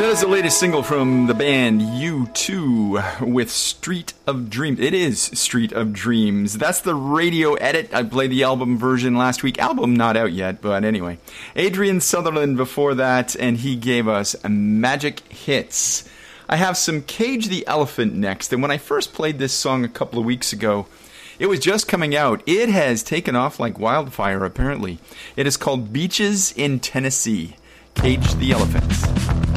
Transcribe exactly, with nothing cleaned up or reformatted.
That is the latest single from the band U two with Street of Dreams. It is Street of Dreams. That's the radio edit. I played the album version last week. Album not out yet, but anyway. Adrian Sutherland before that, and he gave us Magic Hits. I have some Cage the Elephant next, and when I first played this song a couple of weeks ago, it was just coming out. It has taken off like wildfire, apparently. It is called Beaches in Tennessee. Cage the Elephant.